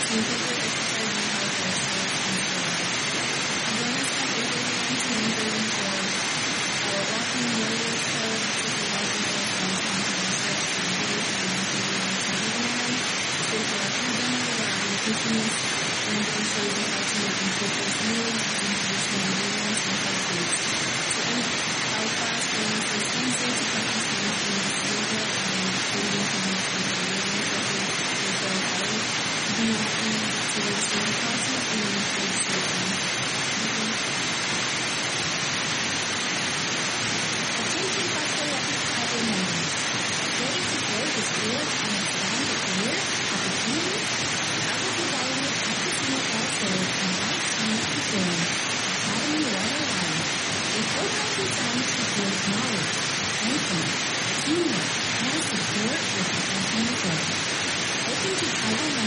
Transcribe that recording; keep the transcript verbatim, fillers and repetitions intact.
Thank you for exercising health lifestyles and life. Join us at eight a.m. to nine thirty for our Walking Warriors Club, supervised by our friends from Research and Videos and Monthly on Saturday night. Pray for our freedom around Christmas and also the ultimate and focus meal and traditional ingredients and foods. To end our class, join us this Wednesday to practice mindfulness yoga and breathing techniques with our yoga instructor, Nicole Howard. Do not need to register the classes and you should register them. Attention Patriotic Tribal members. Ready to grow the skills and expand your career opportunities? Tribal Development Academy also invites you to join Academy one oh one, a program designed to build knowledge, strengthen, teamwork, and support your professional growth. Open to tribal